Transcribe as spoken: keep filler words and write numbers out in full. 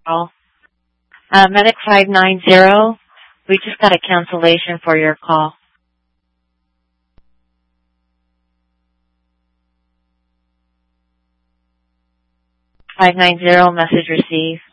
call. Uh, Medic five nine zero, we just got a cancellation for your call. five nine zero, message received.